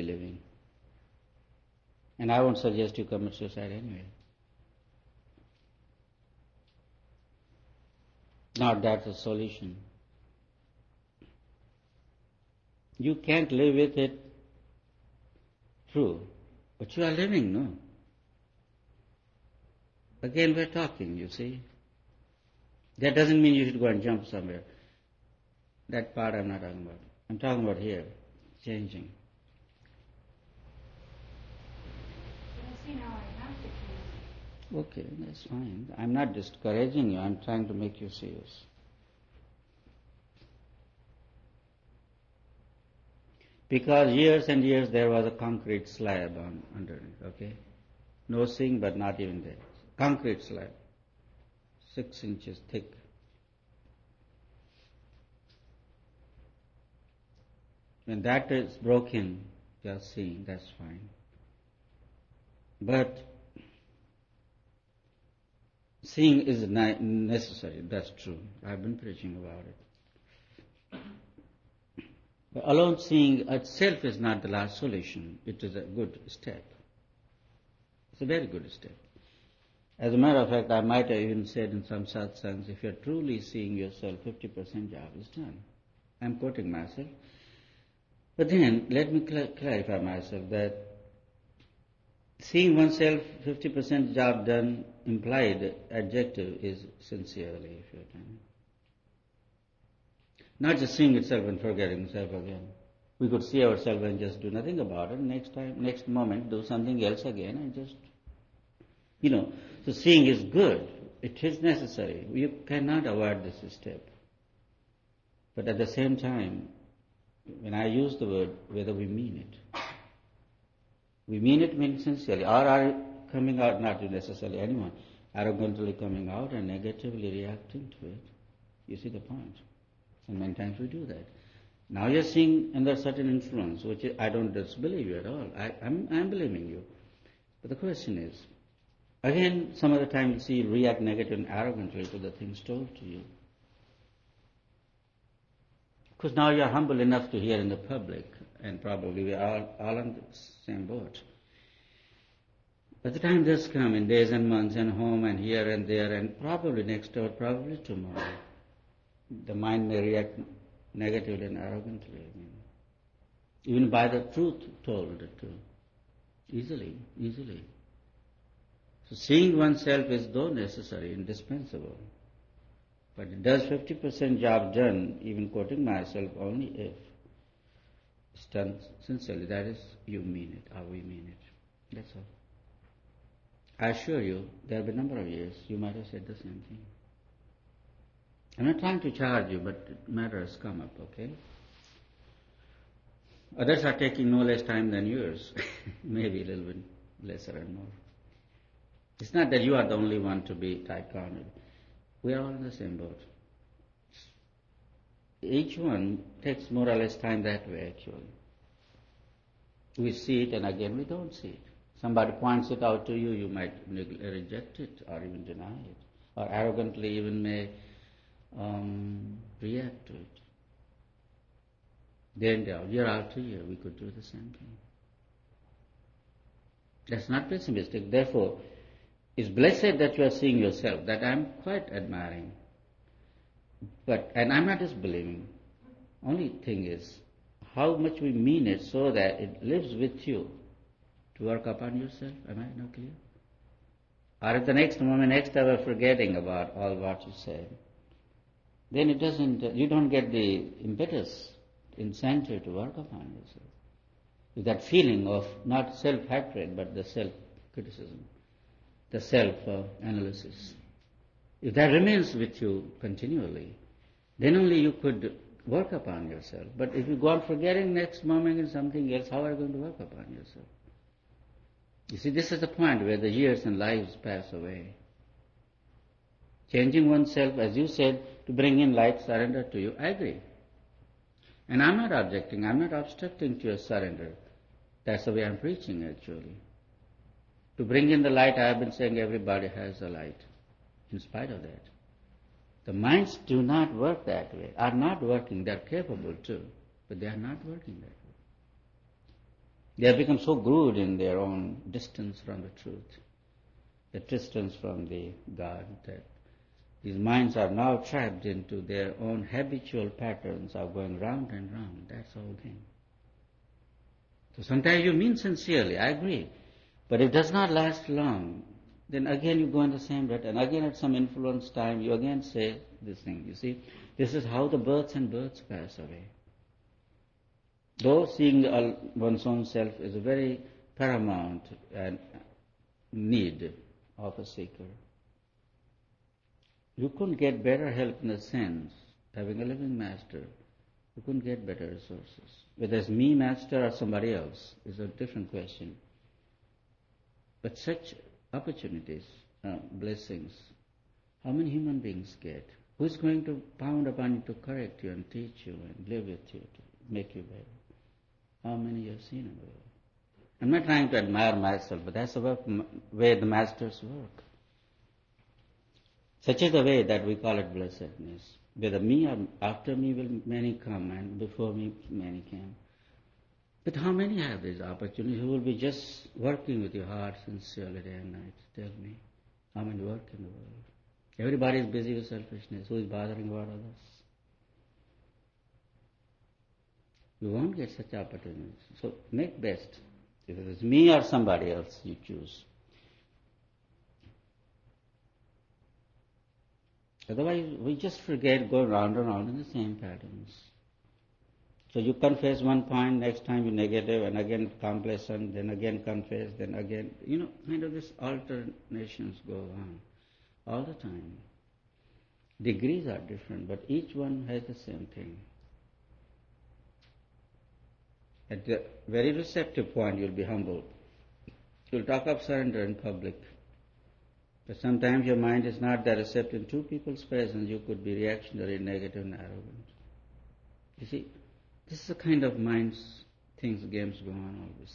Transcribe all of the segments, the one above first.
living. And I won't suggest you commit suicide anyway. Not that's a solution. You can't live with it, true, but you are living, no? Again, we're talking, you see. That doesn't mean you should go and jump somewhere. That part I'm not talking about. I'm talking about here, changing. I see now I have to change. Okay, that's fine. I'm not discouraging you. I'm trying to make you serious. Because years and years there was a concrete slab underneath, okay? No seeing, but not even there. Concrete slab, 6 inches thick. When that is broken, just seeing, that's fine. But seeing is necessary, that's true. I've been preaching about it. But alone seeing itself is not the last solution. It is a good step. It's a very good step. As a matter of fact, I might have even said in some satsangs, if you're truly seeing yourself, 50% job is done. I'm quoting myself. But then, let me clarify myself that seeing oneself 50% job done, implied adjective is sincerely, if you're trying. Not just seeing itself and forgetting itself again. We could see ourselves and just do nothing about it. Next moment, do something else again and just, So seeing is good. It is necessary. You cannot avoid this step. But at the same time, when I use the word, whether we mean it. We mean it means sincerely. Or are coming out, not necessarily anyone, arrogantly coming out and negatively reacting to it. You see the point. And many times we do that. Now you're seeing under certain influence, which I don't disbelieve you at all. I'm believing you. But the question is, again, some of the time you see react negatively and arrogantly to the things told to you. Because now you're humble enough to hear in the public, and probably we are all on the same boat. But the time does come in days and months and home and here and there and probably next door, probably tomorrow. The mind may react negatively and arrogantly. Even by the truth told too. Easily. So seeing oneself is though necessary, indispensable. But it does 50% job done, even quoting myself, only if it's done sincerely. That is, you mean it, or we mean it. That's all. I assure you, there will be a number of years you might have said the same thing. I'm not trying to charge you, but matters come up, okay? Others are taking no less time than yours, maybe a little bit lesser and more. It's not that you are the only one to be tight-cornered. We are all in the same boat. Each one takes more or less time that way, actually. We see it, and again we don't see it. Somebody points it out to you, you might reject it or even deny it, or arrogantly even may react to it. Then year after year, we could do the same thing. That's not pessimistic. Therefore, it's blessed that you are seeing yourself, that I'm quite admiring. And I'm not disbelieving. Only thing is, how much we mean it so that it lives with you to work upon yourself. Am I not clear? Or if the next moment, next hour, forgetting about all what you said, then you don't get the impetus, incentive to work upon yourself. With that feeling of not self-hatred, but the self-criticism, the self-analysis. If that remains with you continually, then only you could work upon yourself. But if you go on forgetting next moment in something else, how are you going to work upon yourself? You see, this is the point where the years and lives pass away. Changing oneself, as you said, to bring in light, surrender to you, I agree. And I'm not objecting, I'm not obstructing to your surrender. That's the way I'm preaching, actually. To bring in the light, I have been saying everybody has a light, in spite of that. The minds do not work that way, are not working. They're capable too, but they are not working that way. They have become so good in their own distance from the truth, the distance from the God, that these minds are now trapped into their own habitual patterns of going round and round. That's the whole thing. So sometimes you mean sincerely, I agree, but it does not last long. Then again you go in the same rut, and again at some influence time you again say this thing. You see, this is how the births and births pass away. Though seeing one's own self is a very paramount need of a seeker, you couldn't get better help in a sense, having a living master. You couldn't get better resources. Whether it's me, master, or somebody else is a different question. But such opportunities, blessings, how many human beings get? Who's going to pound upon you to correct you and teach you and live with you to make you better? How many you have seen in the world? I'm not trying to admire myself, but that's the way the masters work. Such is the way that we call it blessedness. Whether me or after me will many come, and before me many came. But how many have these opportunities who will be just working with your heart sincerely day and night? Tell me, how many work in the world? Everybody is busy with selfishness. Who is bothering about others? You won't get such opportunities. So make best. If it is me or somebody else, you choose. Otherwise, we just forget, go round and round in the same patterns. So you confess one point, next time you negative, and again complacent, then again confess, then again, kind of this alternations go on all the time. Degrees are different, but each one has the same thing. At the very receptive point, you'll be humble. You'll talk of surrender in public. But sometimes your mind is not that receptive. In two people's presence, you could be reactionary, negative, and arrogant. You see, this is the kind of minds, things, games go on always.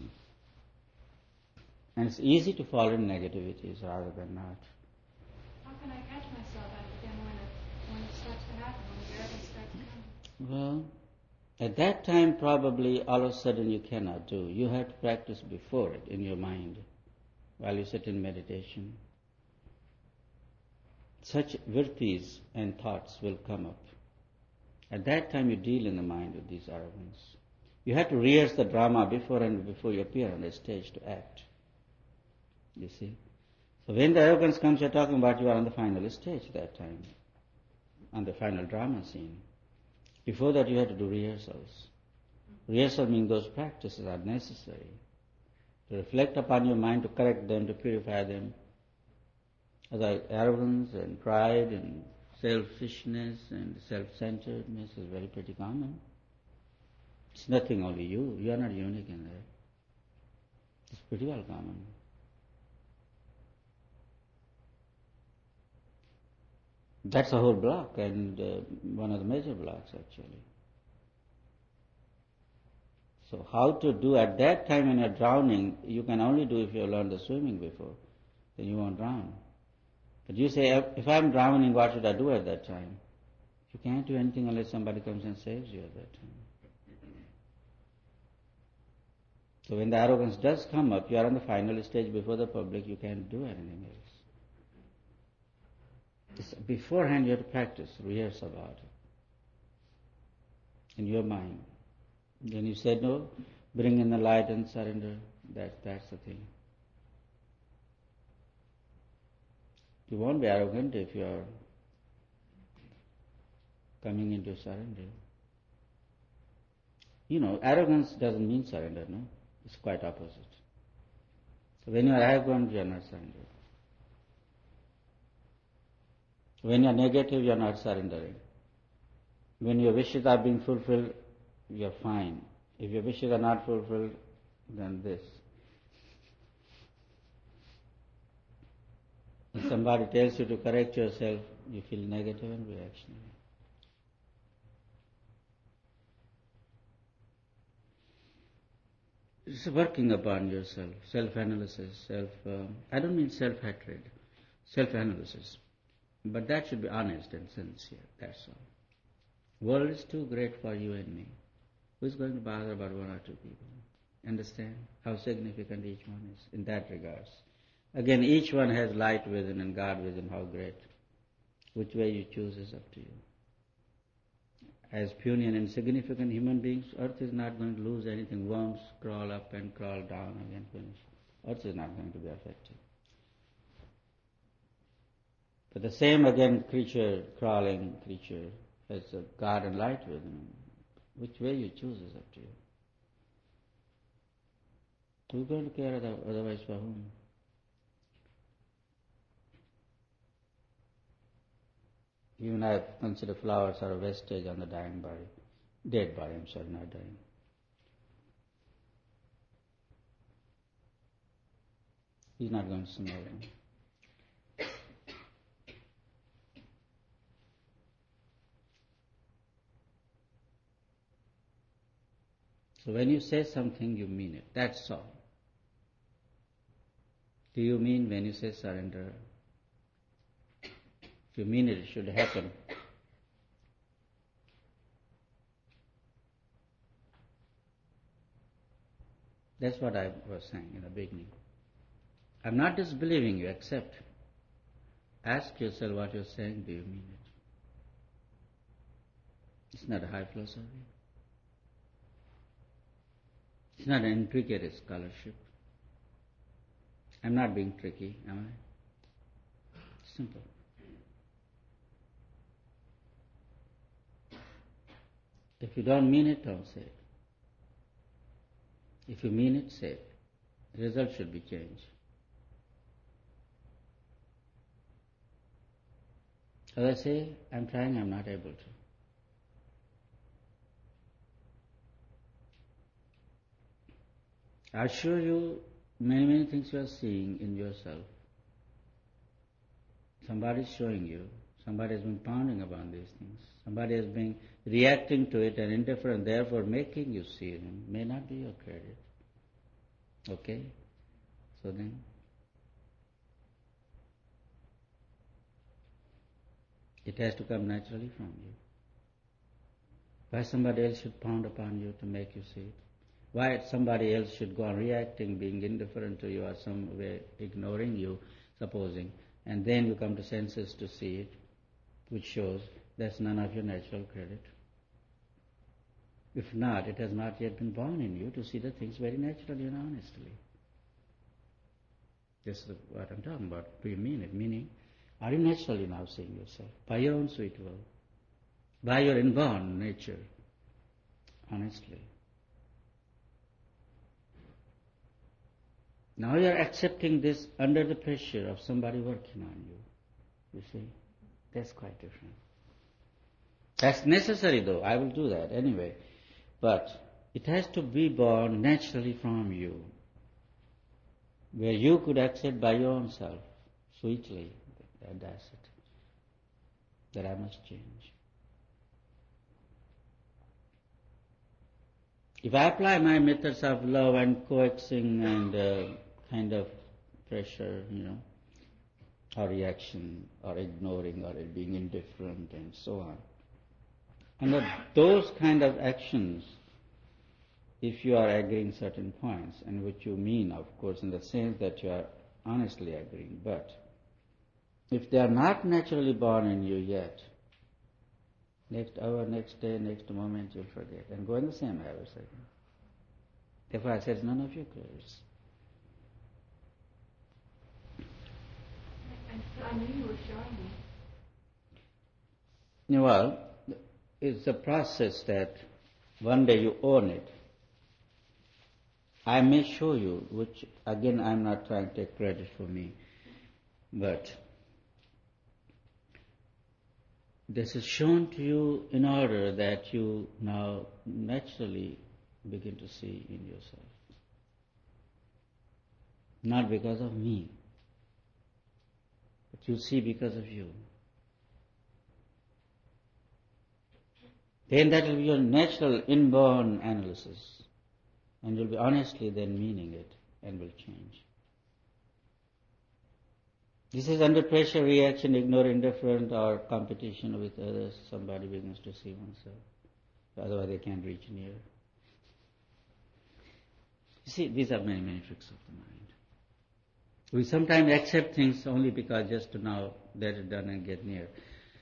And it's easy to fall in negativities rather than not. How can I catch myself again when it starts to happen, when the arrogance starts to come? Well, at that time probably all of a sudden you cannot do. You have to practice before it in your mind while you sit in meditation. Such virtis and thoughts will come up. At that time you deal in the mind with these arrogance. You have to rehearse the drama before you appear on the stage to act. You see? So when the arrogance comes, you're talking about you are on the final stage that time, on the final drama scene. Before that you have to do rehearsals. Rehearsal means those practices are necessary to reflect upon your mind, to correct them, to purify them. Other arrogance and pride and selfishness and self-centeredness is very pretty common. It's nothing only you. You are not unique in that. It's pretty well common. That's a whole block, and one of the major blocks actually. So how to do at that time when you're drowning, you can only do if you learned the swimming before. Then you won't drown. But you say, if I'm drowning, what should I do at that time? You can't do anything unless somebody comes and saves you at that time. So when the arrogance does come up, you are on the final stage before the public, you can't do anything else. Beforehand you have to practice, rehearse about it in your mind. When you say no, bring in the light and surrender, that's the thing. You won't be arrogant if you are coming into surrender. Arrogance doesn't mean surrender, no? It's quite opposite. So when you are arrogant, you are not surrendering. When you are negative, you are not surrendering. When your wishes are being fulfilled, you are fine. If your wishes are not fulfilled, then this. If somebody tells you to correct yourself, you feel negative and reactionary. It's working upon yourself, self-analysis, I don't mean self-hatred, self-analysis. But that should be honest and sincere, that's all. World is too great for you and me. Who's going to bother about one or two people? Understand how significant each one is in that regards. Again, each one has light within and God within. How great. Which way you choose is up to you. As puny and insignificant human beings, Earth is not going to lose anything. Worms crawl up and crawl down again, finish. Earth is not going to be affected. But the same again crawling creature has a God and light within him. Which way you choose is up to you. Who's going to care otherwise for whom? Even I consider flowers are a vestige on the dying body. Dead body, I'm sorry, not dying. He's not going to smell them. So when you say something, you mean it. That's all. Do you mean when you say surrender? If you mean it, it should happen. That's what I was saying in the beginning. I'm not disbelieving you, accept. Ask yourself what you're saying, do you mean it? It's not a high philosophy. It's not an intricate scholarship. I'm not being tricky, am I? Simple. If you don't mean it, don't say it. If you mean it, say it. The result should be change. As I say, I'm trying, I'm not able to. I assure you, many things you are seeing in yourself. Somebody is showing you. Somebody has been pounding upon these things. Somebody has been reacting to it and indifferent, therefore making you see them. May not be your credit. Okay? So then, it has to come naturally from you. Why somebody else should pound upon you to make you see it? Why somebody else should go on reacting, being indifferent to you or some way ignoring you, supposing, and then you come to senses to see it, which shows that's none of your natural credit. If not, it has not yet been born in you to see the things very naturally and honestly. This is what I'm talking about. Do you mean it? Meaning, are you naturally now seeing yourself by your own sweet will, by your inborn nature, honestly? Now you are accepting this under the pressure of somebody working on you. You see? That's quite different. That's necessary though. I will do that anyway. But it has to be born naturally from you, where you could accept by your own self, sweetly, that that's it, that I must change. If I apply my methods of love and coaxing and kind of pressure, or reaction, or ignoring, or being indifferent, and so on, under those kind of actions, if you are agreeing certain points, and which you mean, of course, in the sense that you are honestly agreeing, but if they are not naturally born in you yet, next hour, next day, next moment, you'll forget, and go in the same habits again. Therefore, I said, it's none of your cares. I knew you were showing me. Well, it's a process that one day you own it. I may show you, which again I'm not trying to take credit for me, but this is shown to you in order that you now naturally begin to see in yourself. Not because of me, but you see because of you. Then that will be your natural inborn analysis, and you'll be honestly then meaning it and will change. This is under pressure, reaction, ignore, indifferent, or competition with others. Somebody begins to see oneself. Otherwise they can't reach near. You see, these are many, many tricks of the mind. We sometimes accept things only because just to now let it done and get near.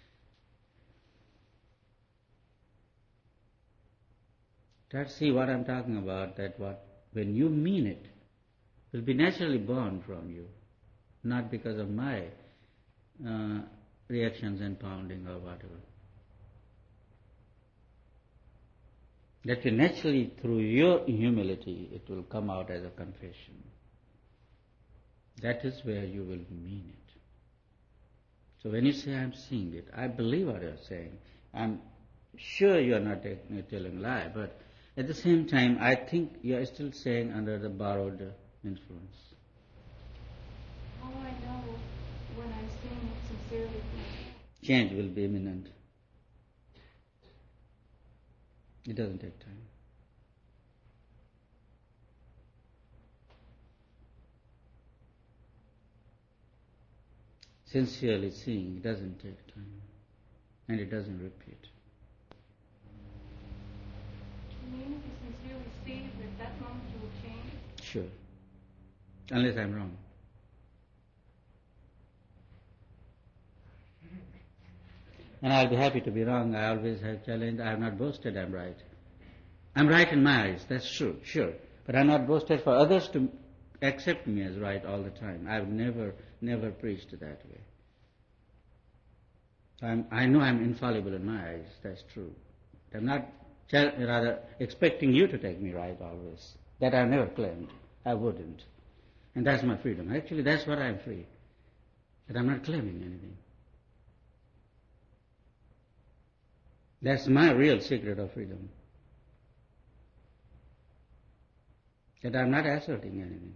Try to see what I'm talking about, that what, when you mean it, will be naturally born from you, not because of my reactions and pounding or whatever. That will naturally, through your humility, it will come out as a confession. That is where you will mean it. So when you say, I'm seeing it, I believe what you're saying. I'm sure you're not telling a lie, but at the same time, I think you're still saying under the borrowed influence. How do I know when I'm seeing it sincerely? Change will be imminent. It doesn't take time. Sincerely seeing, it doesn't take time. And it doesn't repeat. You mean if you sincerely see that that moment you will change? Sure. Unless I'm wrong. And I'll be happy to be wrong. I always have challenged. I have not boasted I'm right. I'm right in my eyes, that's true, sure. But I'm not boasted for others to accept me as right all the time. I've never preached that way. I know I'm infallible in my eyes, that's true. I'm not rather expecting you to take me right always. That I've never claimed. I wouldn't. And that's my freedom. Actually, that's what I'm free. That I'm not claiming anything. That's my real secret of freedom. That I'm not asserting anything.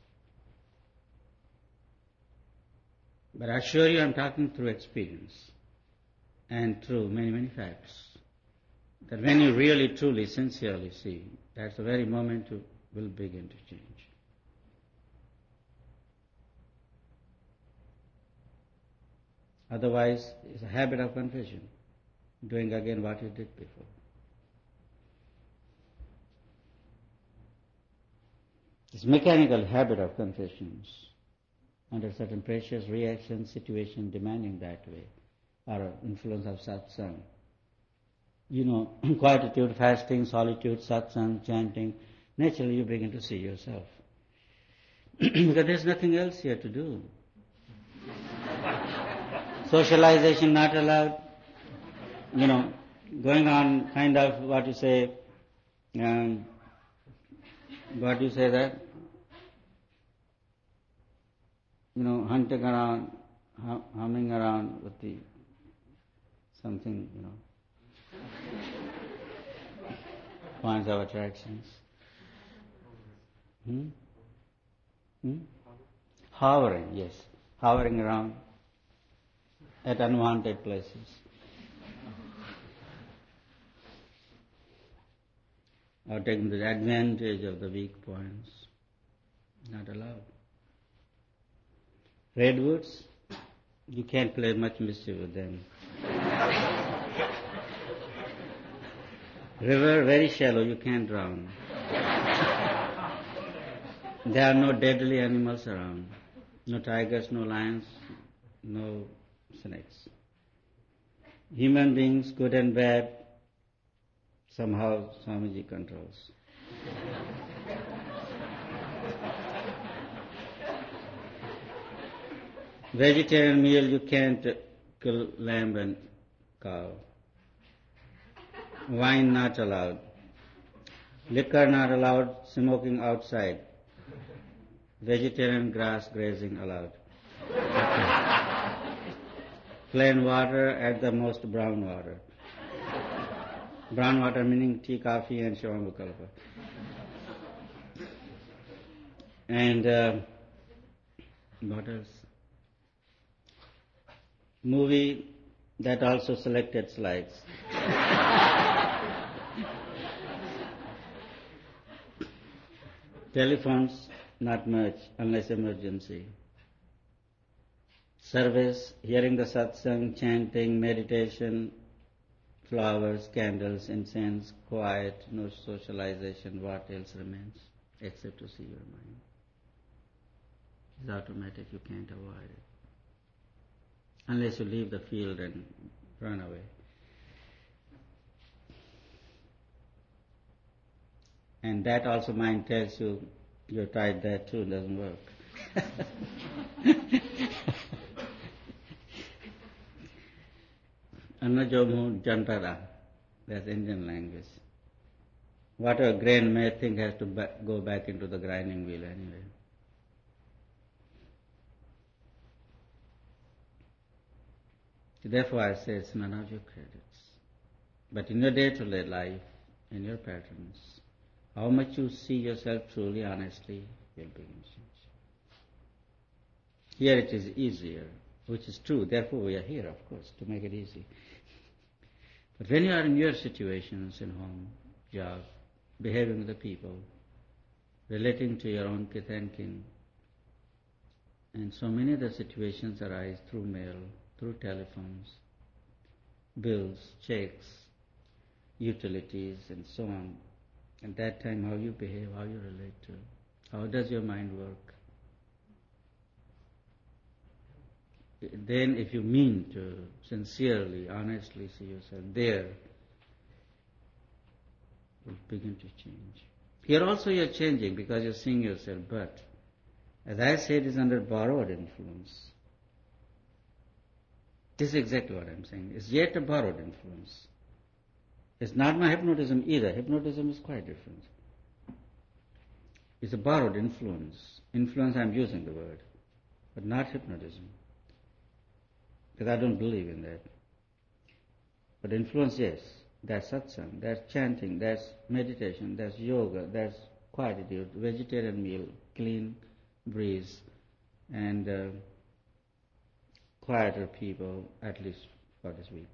But I assure you I'm talking through experience and through many, many facts. That when you really, truly, sincerely see, that's the very moment you will begin to change. Otherwise, it's a habit of confession, doing again what you did before. This mechanical habit of confessions, under certain precious reaction situation demanding that way, or influence of satsang. You know, quietude, fasting, solitude, satsang, chanting, naturally you begin to see yourself. Because there's nothing else here to do. Socialization not allowed, you know, going on kind of what you say that? You know, hunting around, humming around with the something, you know, points of attractions. Hovering, yes, hovering around at unwanted places. Or taking the advantage of the weak points. Not allowed. Redwoods, you can't play much mischief with them. River, very shallow, you can't drown. There are no deadly animals around. No tigers, no lions, no snakes. Human beings, good and bad, somehow Swamiji controls. Vegetarian meal, you can't kill lamb and cow. Wine not allowed. Liquor not allowed, smoking outside. Vegetarian grass grazing allowed. Plain water, at the most brown water. Brown water meaning tea, coffee and Shivambukalpa. And what else? Movie that also selected slides. Telephones, not much, unless emergency. Service, hearing the satsang, chanting, meditation, flowers, candles, incense, quiet, no socialization, what else remains? except to see your mind. It's automatic, you can't avoid it. Unless you leave the field and run away. And that also mind tells you, you're tried that too, doesn't work. Anajomu Jantara, that's Indian language. Whatever grain may think has to go back into the grinding wheel anyway. Therefore I say it's none of your credits. But in your day-to-day life, in your patterns, how much you see yourself truly, honestly, you'll begin to change. Here it is easier, which is true. Therefore we are here, of course, to make it easy. But when you are in your situations, in home, job, behaving with the people, relating to your own kith and kin, and so many other situations arise through mail, through telephones, bills, checks, utilities, and so on. At that time, how you behave, how you relate to, how does your mind work? Then if you mean to sincerely, honestly see yourself there, will begin to change. Here also you're changing because you're seeing yourself, but as I said, it's under borrowed influence. This is exactly what I'm saying. It's yet a borrowed influence. It's not my hypnotism either. Hypnotism is quite different. It's a borrowed influence. Influence, I'm using the word, but not hypnotism. Because I don't believe in that. But influence, yes. That's satsang, that's chanting, that's meditation, that's yoga, that's quietude, vegetarian meal, clean breeze, and quieter people, at least for this week.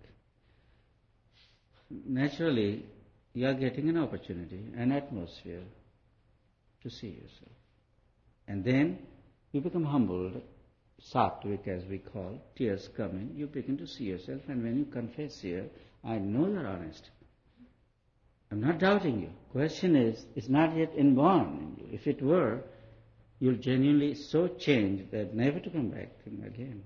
Naturally, you are getting an opportunity, an atmosphere to see yourself. And then you become humbled, sattvic as we call, tears coming, you begin to see yourself, and when you confess here, I know you're honest. I'm not doubting you. Question is, it's not yet inborn in you. If it were, you'll genuinely so change that never to come back again.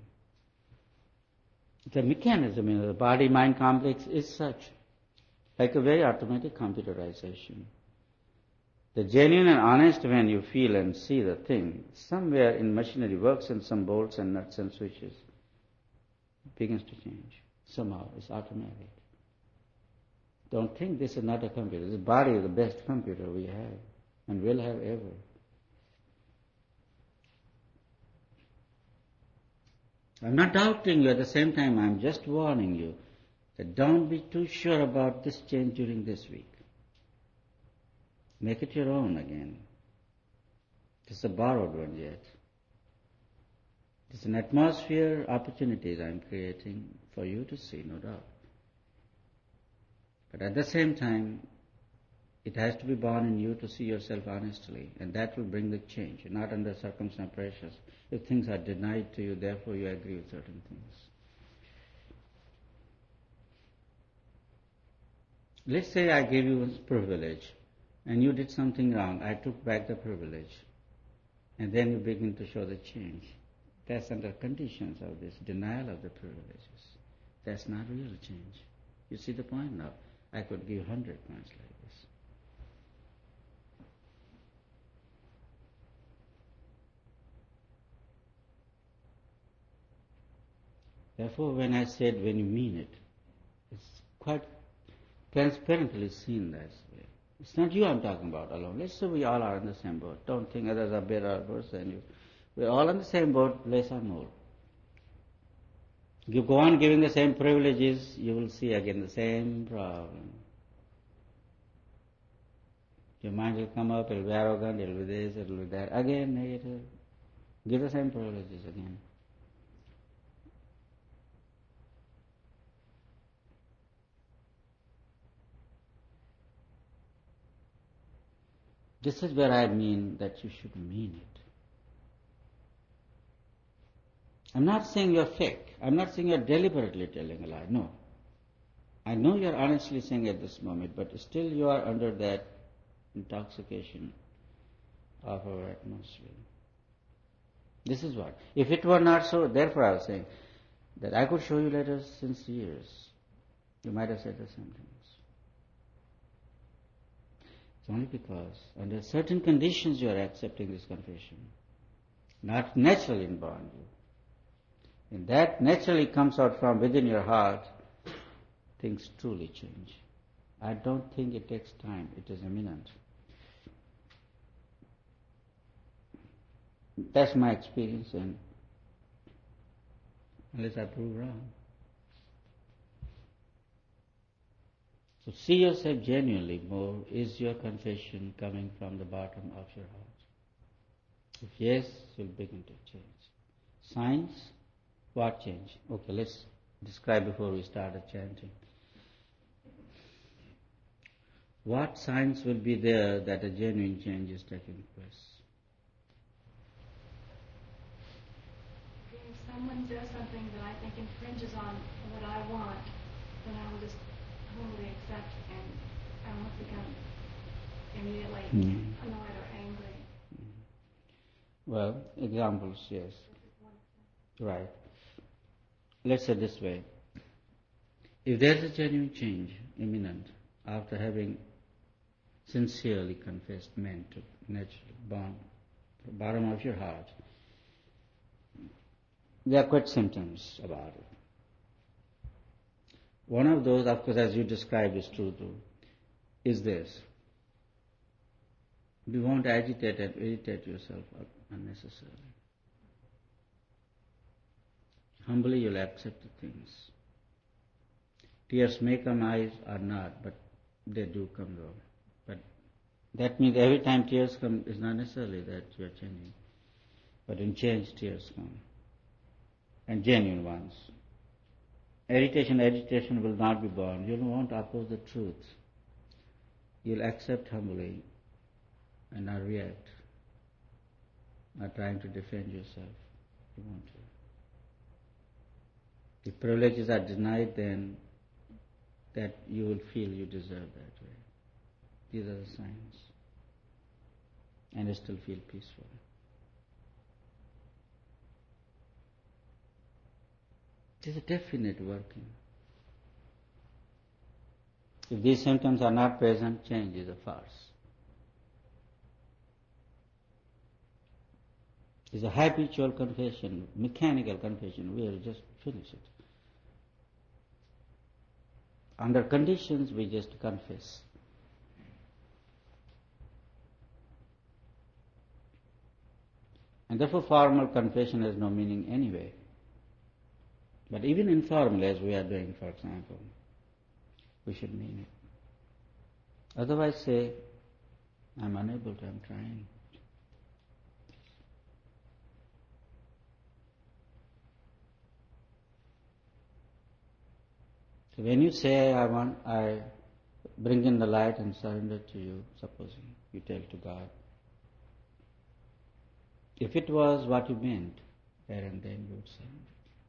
The mechanism in the body-mind complex is such, like a very automatic computerization. The genuine and honest when you feel and see the thing, somewhere in machinery works and some bolts and nuts and switches, it begins to change. Somehow, it's automatic. Don't think this is not a computer. This body is the best computer we have and will have ever. I'm not doubting you, at the same time I'm just warning you that don't be too sure about this change during this week. Make it your own again. It's a borrowed one yet. It's an atmosphere, opportunities I'm creating for you to see, no doubt. But at the same time, it has to be born in you to see yourself honestly, and that will bring the change. You're not under circumstance pressures. If things are denied to you, therefore you agree with certain things. Let's say I gave you a privilege, and you did something wrong. I took back the privilege, and then you begin to show the change. That's under conditions of this denial of the privileges. That's not real change. You see the point now? I could give 100 points like this. Therefore, when I said when you mean it, it's quite transparently seen that way. It's not you I'm talking about alone. Let's say we all are in the same boat. Don't think others are better or worse than you. We're all in the same boat, less or more. You go on giving the same privileges, you will see again the same problem. Your mind will come up, it will be arrogant, it will be this, it will be that. Again, negative. Give the same privileges again. This is where I mean that you should mean it. I'm not saying you're fake. I'm not saying you're deliberately telling a lie. No. I know you're honestly saying at this moment, but still you are under that intoxication. of our atmosphere. This is what. If it were not so, therefore I was saying that I could show you letters since years. You might have said the same things. It's only because under certain conditions you are accepting this confession. Not naturally inborn you. And that naturally comes out from within your heart, things truly change. I don't think it takes time, it is imminent. That's my experience, and unless I prove wrong. So see yourself genuinely more. Is your confession coming from the bottom of your heart? If yes, you'll begin to change. Signs? What change? Okay, let's describe before we started chanting. What signs will be there that a genuine change is taking place? If someone does something that I think infringes on what I want, then I will just totally accept and I won't become immediately annoyed or angry. Well, examples, yes. Right. Let's say this way. If there's a genuine change imminent after having sincerely confessed, meant to, naturally, born, from the bottom of your heart, there are quite symptoms about it. One of those, of course, as you described, is true too, is this. You won't agitate and irritate yourself unnecessarily. Humbly you'll accept the things. Tears may come, eyes or not, but they do come though. But that means every time tears come, it's not necessarily that you are changing. But in change, tears come. And genuine ones. Agitation will not be born. You won't oppose the truth. You'll accept humbly and not react. Not trying to defend yourself. You want to. If privileges are denied, then that you will feel you deserve that way. These are the signs. And you still feel peaceful. It is a definite working. If these symptoms are not present, change is a farce. It's a habitual confession, mechanical confession. We'll just finish it. Under conditions, we just confess. And therefore, formal confession has no meaning anyway. But even informally, as we are doing, for example, we should mean it. Otherwise, say, I'm unable to, I'm trying. So when you say, I bring in the light and surrender to you, supposing you tell to God, if it was what you meant, there and then you would surrender.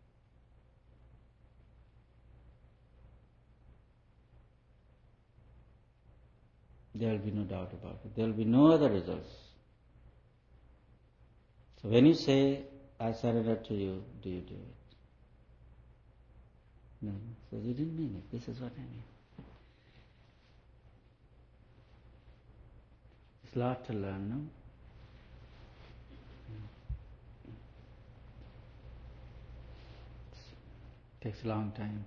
There will be no doubt about it. There will be no other results. So when you say, I surrender to you, do you do it? No. So you didn't mean it. This is what I mean. It's a lot to learn, no? It takes a long time.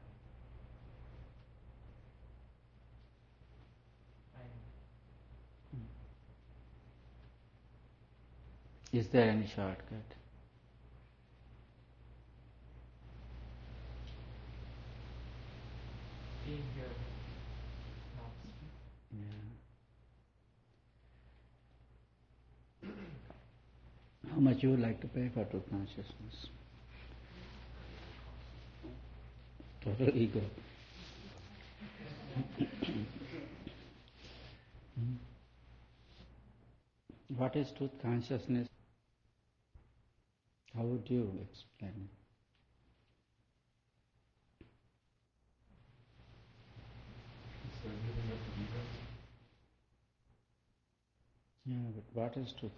Is there any shortcut? Being here, Yeah. How much you would like to pay for truth consciousness? Total ego. What is truth consciousness? How would you explain it? it's giving up the ego. Yeah, but what is truth